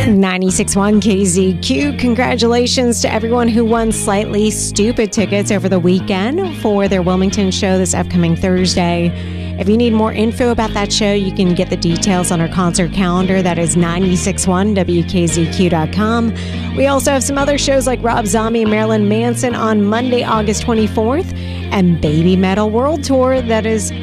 96.1 KZQ. Congratulations to everyone who won Slightly Stupid tickets over the weekend for their Wilmington show this upcoming Thursday. If you need more info about that show, you can get the details on our concert calendar. That is 961WKZQ.com. We also have some other shows like Rob Zombie and Marilyn Manson on Monday, August 24th, and Baby Metal World Tour. That is